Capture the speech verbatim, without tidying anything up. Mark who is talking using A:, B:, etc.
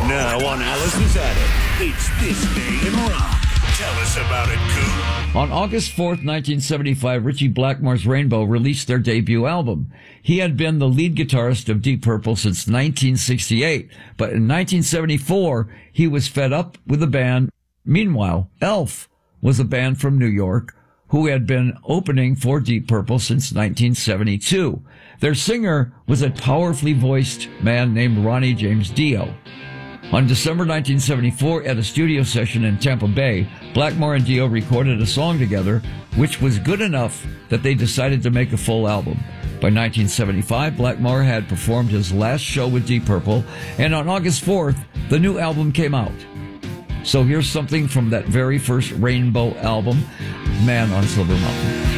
A: Now on Allison's Attic, it's This Day in Rock. Tell us about it, Coop.
B: On August fourth, nineteen seventy-five, Ritchie Blackmore's Rainbow released their debut album. He had been the lead guitarist of Deep Purple since nineteen sixty-eight, but in nineteen seventy-four, he was fed up with the band. Meanwhile, Elf was a band from New York who had been opening for Deep Purple since nineteen seventy-two. Their singer was a powerfully voiced man named Ronnie James Dio. On December nineteen seventy-four, at a studio session in Tampa Bay, Blackmore and Dio recorded a song together, which was good enough that they decided to make a full album. By nineteen seventy-five, Blackmore had performed his last show with Deep Purple, and on August fourth, the new album came out. So here's something from that very first Rainbow album, Man on Silver Mountain.